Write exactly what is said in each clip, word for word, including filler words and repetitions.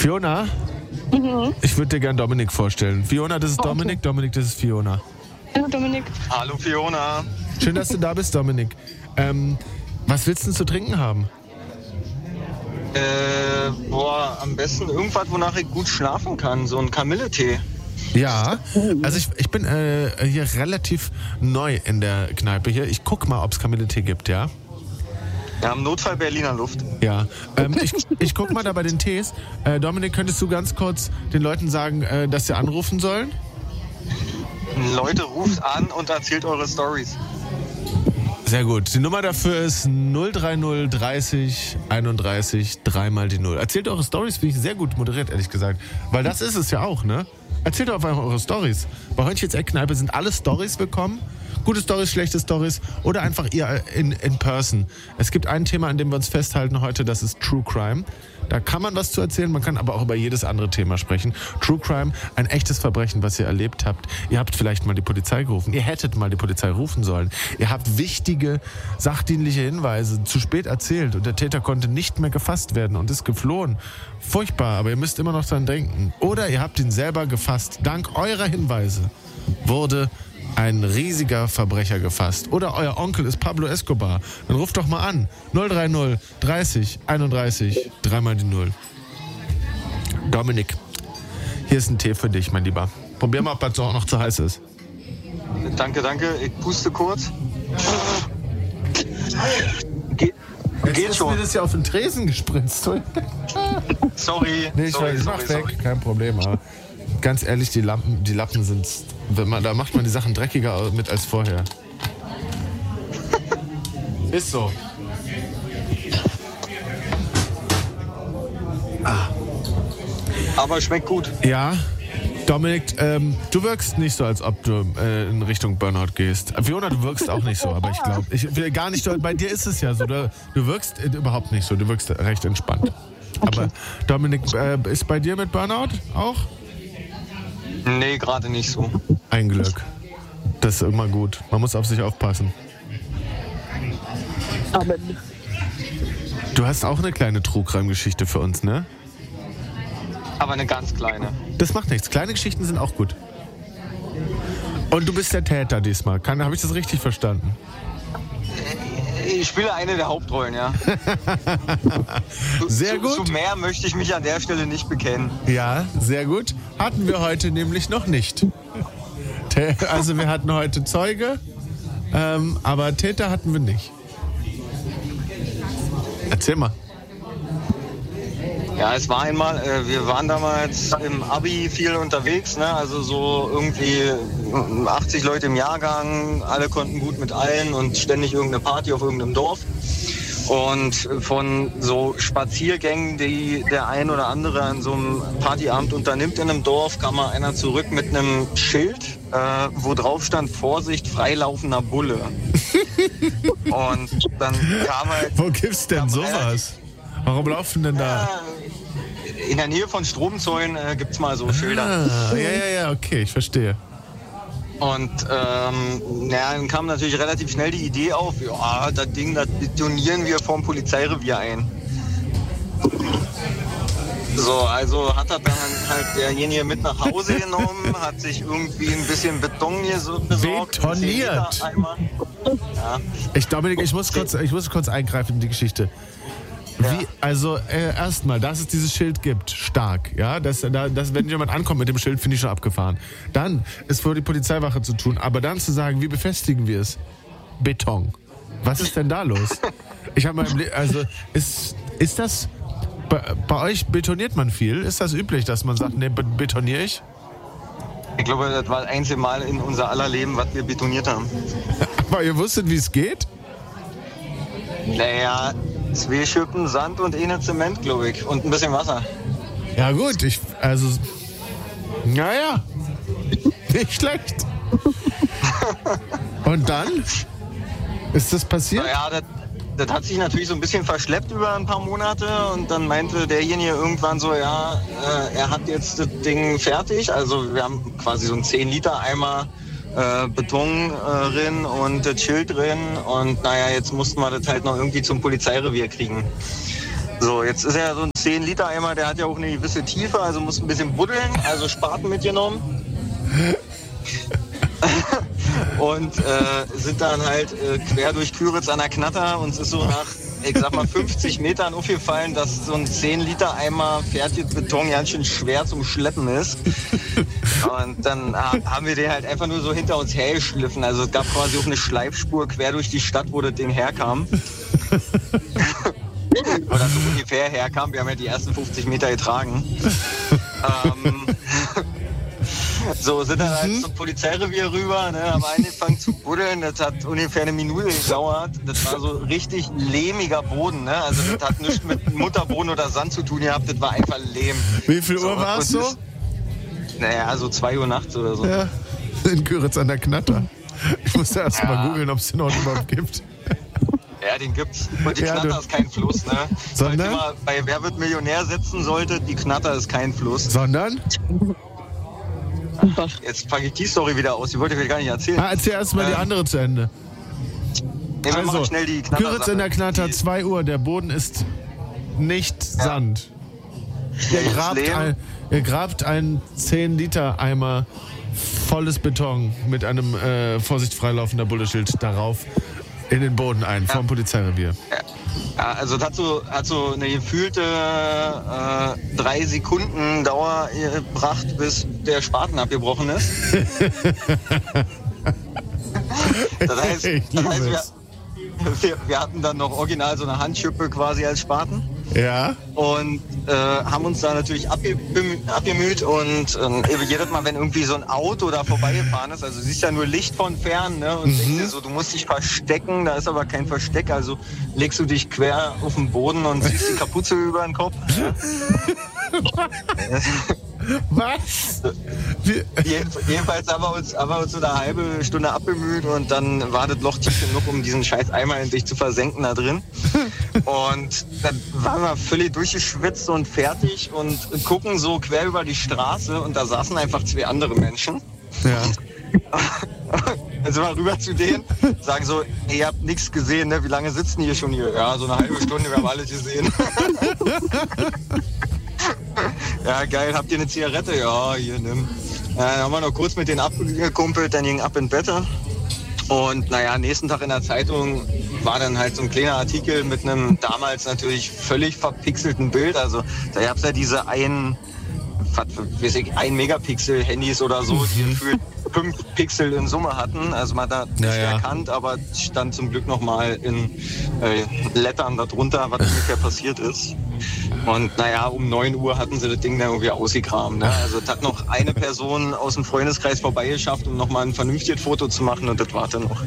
Fiona? Mhm. Ich würde dir gerne Dominik vorstellen. Fiona, das ist Okay. Dominik, Dominik, das ist Fiona. Hallo Dominik. Hallo Fiona. Schön, dass du da bist, Dominik. Ähm, was willst du denn zu trinken haben? Äh, boah, am besten irgendwas, wonach ich gut schlafen kann. So ein Kamilletee. Ja, also ich, ich bin äh, hier relativ neu in der Kneipe hier. Ich guck mal, ob es Kamilletee gibt, ja? Ja, im Notfall Berliner Luft. Ja, ähm, ich, ich guck mal da bei den Tees. Äh, Dominik, könntest du ganz kurz den Leuten sagen, äh, dass sie anrufen sollen? Leute, ruft an und erzählt eure Stories. Sehr gut. Die Nummer dafür ist null drei null dreißig einunddreißig dreimal die Null. Erzählt eure Stories, finde ich sehr gut moderiert, ehrlich gesagt. Weil das ist es ja auch, ne? Erzählt doch einfach eure Stories. Bei Hörnchens Eckkneipe sind alle Stories willkommen. Gute Stories, schlechte Stories oder einfach ihr in, in person. Es gibt ein Thema, an dem wir uns festhalten heute, das ist True Crime. Da kann man was zu erzählen, man kann aber auch über jedes andere Thema sprechen. True Crime, ein echtes Verbrechen, was ihr erlebt habt. Ihr habt vielleicht mal die Polizei gerufen. Ihr hättet mal die Polizei rufen sollen. Ihr habt wichtige, sachdienliche Hinweise zu spät erzählt und der Täter konnte nicht mehr gefasst werden und ist geflohen. Furchtbar, aber ihr müsst immer noch dran denken. Oder ihr habt ihn selber gefasst. Dank eurer Hinweise wurde ein riesiger Verbrecher gefasst. Oder euer Onkel ist Pablo Escobar. Dann ruft doch mal an. null drei null dreißig einunddreißig dreimal die Null. Dominik, hier ist ein Tee für dich, mein Lieber. Probier mal, ob das auch noch zu heiß ist. Danke, danke. Ich puste kurz. Ge Jetzt geht ist schon. mir das ja auf den Tresen gespritzt. Sorry. Nee, ich sorry, weiß, ich sorry, mach sorry. weg, kein Problem. Aber ganz ehrlich, die Lampen, die Lappen sind, wenn man, da macht man die Sachen dreckiger mit als vorher. Ist so. Aber schmeckt gut. Ja, Dominik, ähm, du wirkst nicht so, als ob du äh, in Richtung Burnout gehst. Fiona, du wirkst auch nicht so, aber ich glaube, ich will gar nicht, bei dir ist es ja so, du, du wirkst äh, überhaupt nicht so, du wirkst recht entspannt. Aber Dominik, äh, ist bei dir mit Burnout auch? Nee, gerade nicht so. Ein Glück. Das ist immer gut. Man muss auf sich aufpassen. Amen. Du hast auch eine kleine Trugreim-Geschichte für uns, ne? Aber eine ganz kleine. Das macht nichts. Kleine Geschichten sind auch gut. Und du bist der Täter diesmal. Habe ich das richtig verstanden? Ich spiele eine der Hauptrollen, ja. Sehr zu, gut. Zu mehr möchte ich mich an der Stelle nicht bekennen. Ja, sehr gut. Hatten wir heute nämlich noch nicht. Tä- Also wir hatten heute Zeuge, ähm, aber Täter hatten wir nicht. Erzähl mal. Ja, es war einmal, äh, wir waren damals im Abi viel unterwegs, ne? Also so irgendwie achtzig Leute im Jahrgang, alle konnten gut mit allen und ständig irgendeine Party auf irgendeinem Dorf. Und von so Spaziergängen, die der ein oder andere an so einem Partyabend unternimmt in einem Dorf, kam mal einer zurück mit einem Schild, äh, wo drauf stand, Vorsicht, freilaufender Bulle. Und dann kam halt... Wo gibt's denn kam sowas? Warum laufen denn da? In der Nähe von Stromzäunen äh, gibt es mal so Schilder. Ah, ja, ja, ja, okay, ich verstehe. Und ähm, ja, dann kam natürlich relativ schnell die Idee auf, ja, das Ding, das detonieren wir vom Polizeirevier ein. So, also hat er dann halt derjenige mit nach Hause genommen, hat sich irgendwie ein bisschen Beton hier so besorgt. Betoniert? Ja. Ich, Dominik, ich muss kurz, ich muss kurz eingreifen in die Geschichte. Wie, also äh, erstmal, dass es dieses Schild gibt, stark, ja, dass, da, dass wenn jemand ankommt mit dem Schild, finde ich schon abgefahren. Dann ist für die Polizeiwache zu tun, aber dann zu sagen, wie befestigen wir es? Beton. Was ist denn da los? Ich habe mal, im Le- also ist ist das bei, bei euch betoniert man viel? Ist das üblich, dass man sagt, ne, be- betoniere ich? Ich glaube, das war das einzige Mal in unser aller Leben, was wir betoniert haben. Aber ihr wusstet, wie es geht? Naja, zwei Schippen Sand und eine Zement, glaube ich. Und ein bisschen Wasser. Ja gut, ich, also, naja, nicht schlecht. Und dann? Ist das passiert? Naja, das, das hat sich natürlich so ein bisschen verschleppt über ein paar Monate. Und dann meinte derjenige irgendwann so, ja, äh, er hat jetzt das Ding fertig. Also wir haben quasi so einen zehn Liter Eimer äh, Beton äh, drin und das Schild drin. Und naja, jetzt mussten wir das halt noch irgendwie zum Polizeirevier kriegen. So, jetzt ist ja so ein zehn Liter Eimer, der hat ja auch eine gewisse Tiefe, also muss ein bisschen buddeln, also Spaten mitgenommen. Und äh, sind dann halt äh, quer durch Küritz an der Knatter und es ist so nach, ich sag mal, fünfzig Metern aufgefallen, dass so ein zehn Liter Eimer Fertigbeton ganz schön schwer zum Schleppen ist. Und dann äh, haben wir den halt einfach nur so hinter uns hergeschliffen. Also es gab quasi auch eine Schleifspur quer durch die Stadt, wo das Ding herkam. Oder so ungefähr herkam. Wir haben ja die ersten fünfzig Meter getragen. ähm, So, sind dann halt zum Polizeirevier rüber, ne, haben angefangen zu buddeln. Das hat ungefähr eine Minute gedauert. Das war so richtig lehmiger Boden, ne? Also das hat nichts mit Mutterboden oder Sand zu tun gehabt, das war einfach Lehm. Wie viel so, Uhr war es so? Naja, so zwei Uhr nachts oder so. Ja, in Küritz an der Knatter. Ich musste erst Ja. mal googeln, ob es den Ort überhaupt gibt. Ja, den gibt's. Und die Ja, Knatter du- ist kein Fluss, ne? Sondern? Falls ihr mal bei Wer wird Millionär sitzen solltet, die Knatter ist kein Fluss. Sondern? Jetzt fange ich die Story wieder aus, die wollte ich mir gar nicht erzählen. Ah, erzähl erst mal die Ähm, andere zu Ende. Nee, wir machen schnell die Knatter. Küritz in der Knatter, zwei Uhr, der Boden ist nicht Sand. Ihr Ja, grabt, Lehm. ein, ihr grabt einen zehn Liter Eimer volles Beton mit einem äh, Vorsicht freilaufender Bulleschild darauf in den Boden ein, vom Polizeirevier. Ja, also das hat so, hat so eine gefühlte äh, drei Sekunden Dauer gebracht, bis der Spaten abgebrochen ist. Das heißt, Ich das liebe heißt wir, es. wir, wir hatten dann noch original so eine Handschippe quasi als Spaten. Ja? Und äh, haben uns da natürlich abgemü- abgemüht und äh, jedes Mal, wenn irgendwie so ein Auto da vorbeigefahren ist, also du siehst ja nur Licht von fern, ne, und denkst dir so, du musst dich verstecken, da ist aber kein Versteck, also legst du dich quer auf den Boden und ziehst die Kapuze über den Kopf. Ja. Was? Wie, Jeden- Jedenfalls haben wir, uns, haben wir uns so eine halbe Stunde abgemüht und dann war das Loch tief genug, um diesen scheiß Eimer endlich zu versenken da drin. Und dann waren wir völlig durchgeschwitzt und fertig und gucken so quer über die Straße und da saßen einfach zwei andere Menschen. ja. Dann sind wir rüber zu denen, sagen so, ey, ihr habt nichts gesehen, ne? Wie lange sitzen die hier schon hier? Ja, so eine halbe Stunde, wir haben alles gesehen. Ja, geil, habt ihr eine Zigarette? Ja, hier, nimm. Ja, dann haben wir noch kurz mit denen abgekumpelt, dann ging ab ins Bett. Und naja, nächsten Tag in der Zeitung war dann halt so ein kleiner Artikel mit einem damals natürlich völlig verpixelten Bild. Also da gab es ja diese ein, was weiß ich, ein Megapixel Handys oder so, die gefühlt fünf Pixel in Summe hatten. Also man hat nicht Ja, ja. erkannt, aber stand zum Glück nochmal in äh, Lettern darunter, was ungefähr passiert ist. Und naja, um neun Uhr hatten sie das Ding dann irgendwie ausgekramt. Ne? Also es hat noch eine Person aus dem Freundeskreis vorbeigeschafft, um nochmal ein vernünftiges Foto zu machen und das war dann noch.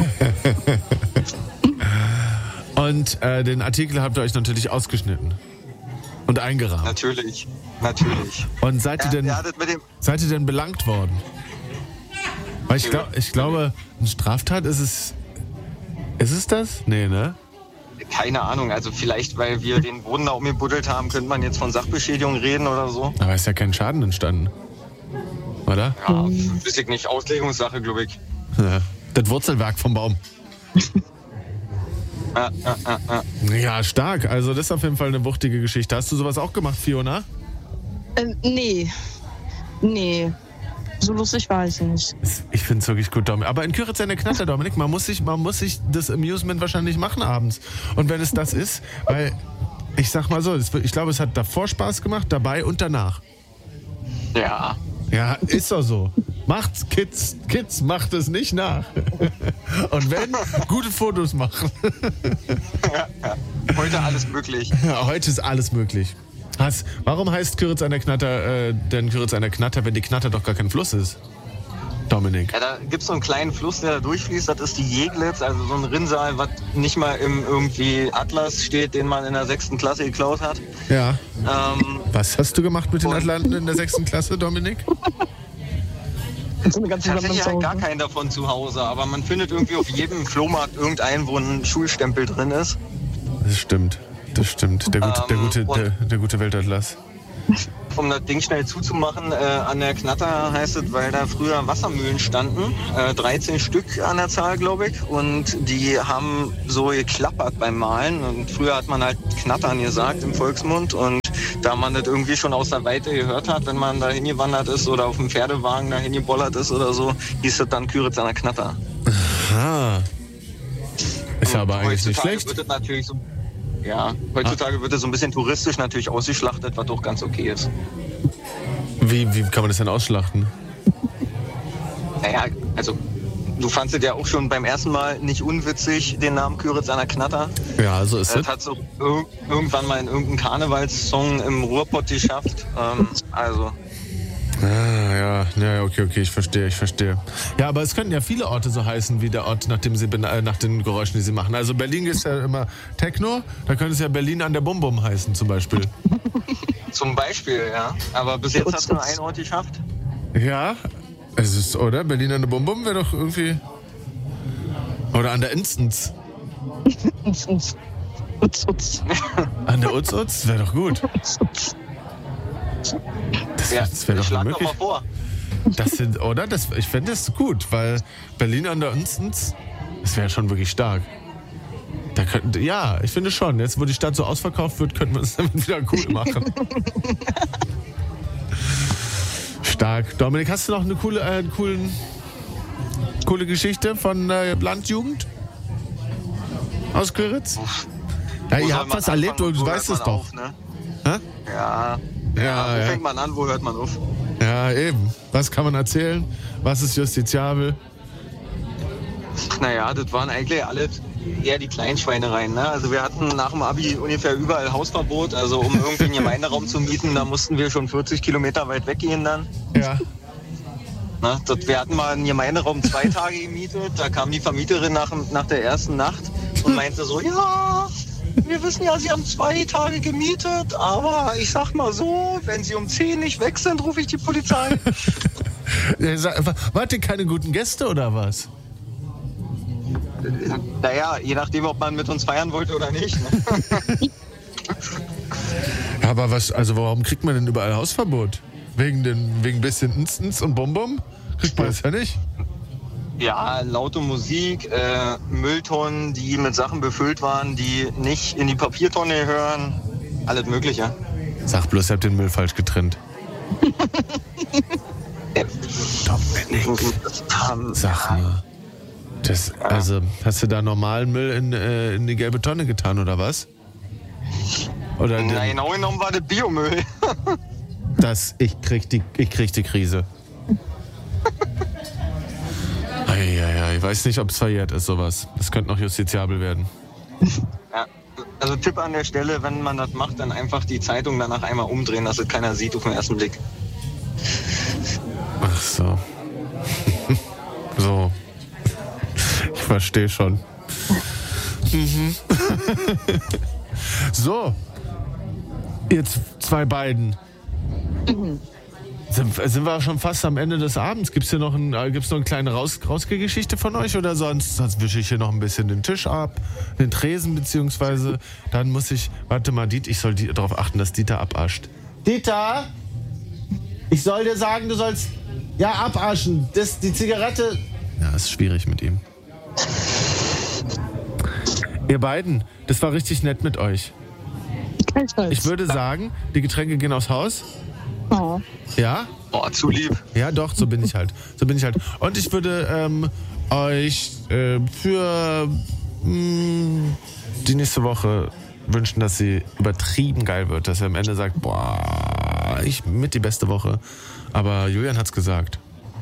Und äh, den Artikel habt ihr euch natürlich ausgeschnitten und eingerahmt. Natürlich, natürlich. Und seid ihr Ja, denn, ja, das mit dem, seid ihr denn belangt worden? Weil ich, glaub, ich glaube, eine Straftat ist es. Ist es das? Nee, ne? keine Ahnung, also vielleicht, weil wir den Boden da umgebuddelt haben, könnte man jetzt von Sachbeschädigung reden oder so. Aber ist ja kein Schaden entstanden. Oder? Ja, weiß ich nicht, Auslegungssache, glaube ich. Ja. Das Wurzelwerk vom Baum. Ja, ja, ja, ja. Ja, stark. Also das ist auf jeden Fall eine wuchtige Geschichte. Hast du sowas auch gemacht, Fiona? Ähm, nee. Nee. So lustig war ich nicht. Ich finde es wirklich gut, Dominik. Aber in Küritz eine Knatter, Dominik. Man muss, sich, man muss sich das Amusement wahrscheinlich machen abends. Und wenn es das ist, weil ich sag mal so, es- ich glaube, es hat davor Spaß gemacht, dabei und danach. Ja. Ja, ist doch so. Macht's, Kids. Kids, macht es nicht nach. Und wenn, gute Fotos machen. Heute alles möglich. Ja, heute ist alles möglich. Was, warum heißt Küritz an der Knatter äh, denn Küritz an der Knatter, wenn die Knatter doch gar kein Fluss ist? Dominik. Ja, da gibt es so einen kleinen Fluss, der da durchfließt. Das ist die Jeglitz, also so ein Rinnsal, was nicht mal im irgendwie Atlas steht, den man in der sechsten Klasse geklaut hat. Ja. Ähm, Was hast du gemacht mit den Und- Atlanten in der sechsten Klasse, Dominik? So eine ganze Sammlung tatsächlich zu halt gar Hause. keinen davon zu Hause, aber man findet irgendwie auf jedem Flohmarkt irgendeinen, wo ein Schulstempel drin ist. Das stimmt. Das stimmt. Der gute, der Ähm, gute, und- der, der gute Weltatlas. um das Ding schnell zuzumachen, äh, an der Knatter heißt es, weil da früher Wassermühlen standen, äh, dreizehn Stück an der Zahl, glaube ich, und die haben so geklappert beim Malen und früher hat man halt Knattern gesagt im Volksmund und da man das irgendwie schon aus der Weite gehört hat, wenn man da hingewandert ist oder auf dem Pferdewagen da hingebollert ist oder so, hieß das dann Küritz an der Knatter. Aha. Ist ja aber eigentlich nicht schlecht. Wird das natürlich so, ja, heutzutage ah. wird es so ein bisschen touristisch natürlich ausgeschlachtet, was doch ganz okay ist. Wie, wie kann man das denn ausschlachten? Naja, also du fandst es ja auch schon beim ersten Mal nicht unwitzig, den Namen Küritz an der Knatter. Ja, so ist es. Das hat so ir- irgendwann mal in irgendeinem Karnevalssong im Ruhrpott geschafft. Ähm, also. Ah, ja, ja, okay, okay, ich verstehe, ich verstehe. Ja, aber es könnten ja viele Orte so heißen wie der Ort, nach dem sie äh, nach den Geräuschen, die sie machen. Also Berlin ist ja immer Techno, da könnte es ja Berlin an der Bum Bum heißen zum Beispiel. Zum Beispiel, ja. Aber bis jetzt hast du nur einen Ort geschafft. Ja, es ist, oder? Berlin an der Bum Bum wäre doch irgendwie... Oder an der Instance. Utz, Utz. An der Utz Utz wäre doch gut. Das, Ja, das wäre doch schlag möglich. doch mal vor. Das sind, oder? Das, ich fände das gut, weil Berlin an der Instance, das wäre schon wirklich stark. Da könnten, ja, ich finde schon. Jetzt, wo die Stadt so ausverkauft wird, könnten wir es damit wieder cool machen. Stark. Dominik, hast du noch eine coole, äh, coolen, coole Geschichte von äh, Landjugend? Aus Küritz? Ja, Wo ihr soll habt man was erlebt, anfangen, du wo weißt hört es man doch. auf, ne? Hä? Ja. Ja, Ja, wo ja. fängt man an, wo hört man auf? Ja, eben. Was kann man erzählen? Was ist justiziabel? Naja, das waren eigentlich alle eher die Kleinschweinereien. Ne? Also wir hatten nach dem Abi ungefähr überall Hausverbot. Also um irgendwie einen Gemeinderaum zu mieten, da mussten wir schon vierzig Kilometer weit weggehen dann. Ja. Ne? Das, wir hatten mal einen Gemeinderaum zwei Tage gemietet. Da kam die Vermieterin nach, nach der ersten Nacht und meinte so, ja, wir wissen ja, Sie haben zwei Tage gemietet, aber ich sag mal so, wenn Sie um zehn nicht weg sind, rufe ich die Polizei. Ja, sag, wart ihr keine guten Gäste oder was? Naja, je nachdem, ob man mit uns feiern wollte oder nicht. Ne? Ja, aber was, also warum kriegt man denn überall Hausverbot? Wegen den, wegen bisschen Instance und Bonbon? Kriegt man das ja nicht? Ja, laute Musik, äh, Mülltonnen, die mit Sachen befüllt waren, die nicht in die Papiertonne gehören. Alles Mögliche. Sag bloß, ihr habt den Müll falsch getrennt. Äh, Dominik, sag mal. Das, also, hast du da normalen Müll in, äh, in die gelbe Tonne getan, oder was? Oder den, Na, genau genommen war das Biomüll. das, ich krieg die, ich krieg die Krise. Eieiei, ich weiß nicht, ob es verjährt ist, sowas. Das könnte noch justiziabel werden. Ja. Also Tipp an der Stelle, wenn man das macht, dann einfach die Zeitung danach einmal umdrehen, dass es keiner sieht auf den ersten Blick. Ach so. So. Ich verstehe schon. Mhm. So. Jetzt zwei beiden. Sind, sind wir schon fast am Ende des Abends? Gibt es hier noch, ein, äh, gibt's noch eine kleine Raus, Rausgegeschichte von euch oder sonst? Sonst wische ich hier noch ein bisschen den Tisch ab, den Tresen beziehungsweise dann muss ich, warte mal, Diet, ich soll die, darauf achten, dass Dieter abascht. Dieter, ich soll dir sagen, du sollst ja abaschen. Das, die Zigarette. Ja, ist schwierig mit ihm. Ihr beiden, das war richtig nett mit euch. Ich würde sagen, die Getränke gehen aufs Haus. Oh. Ja? Oh, zu lieb. Ja, doch, so bin ich halt. So bin ich halt. Und ich würde ähm, euch äh, für mh, die nächste Woche wünschen, dass sie übertrieben geil wird. Dass er am Ende sagt, boah, ich mit die beste Woche. Aber Julian hat's gesagt.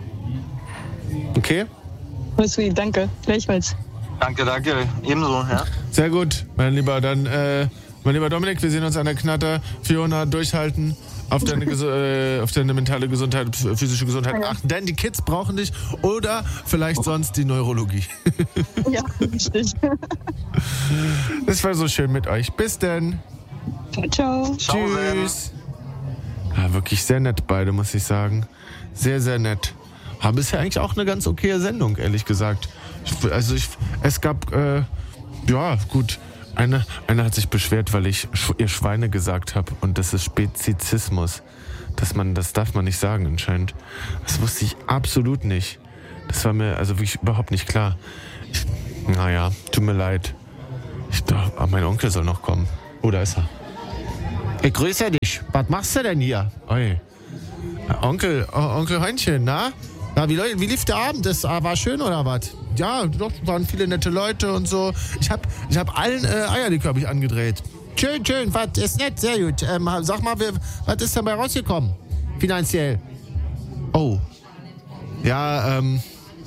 Okay? Voll sweet, danke. Gleichfalls. Danke, danke. Ebenso, ja. Sehr gut, mein Lieber. Dann, äh, mein lieber Dominik, wir sehen uns an der Knatter. Fiona, durchhalten. Auf deine, äh, auf deine mentale Gesundheit, physische Gesundheit achten. Denn die Kids brauchen dich oder vielleicht sonst die Neurologie. Ja, richtig. Das war so schön mit euch. Bis denn. Ciao, ciao. Tschüss. Ja, wirklich sehr nett beide, muss ich sagen. Sehr, sehr nett. Haben bisher eigentlich auch eine ganz okaye Sendung, ehrlich gesagt. Ich, also ich, es gab, äh, ja gut, Eine, eine hat sich beschwert, weil ich sch- ihr Schweine gesagt habe und das ist Spezizismus. Dass man, das darf man nicht sagen anscheinend. Das wusste ich absolut nicht. Das war mir also wirklich überhaupt nicht klar. Ich, naja, tut mir leid. Ich dachte, mein Onkel soll noch kommen. Oh, da ist er. Ich grüße dich. Was machst du denn hier? Oi. Onkel, oh, Onkel Heinchen, na? Na, wie, wie lief der Abend? Das war schön oder was? Ja, doch, waren viele nette Leute und so. Ich hab, ich hab allen äh, Eierlikör hab ich angedreht. Schön, schön, was ist nett, sehr gut. Ähm, sag mal, wer, was ist dabei rausgekommen? Finanziell. Oh. Ja, ähm.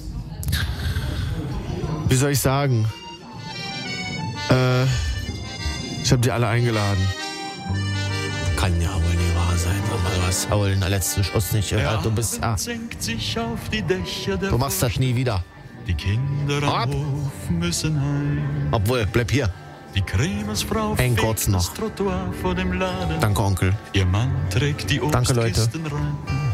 Wie soll ich sagen? Äh. Ich hab die alle eingeladen. Kann ja wohl nicht wahr sein. Sag mal was. Hau den letzten Schuss nicht. Ja, du bist. Ah. Du machst das nie wieder. Die Kinder am Hof müssen heim. Obwohl, bleib hier. Die Krämersfrau Eng kurz noch. das Trottoir vor dem Laden. Danke, Onkel. Ihr Mann trägt die Danke, Leute. Obstkisten rein.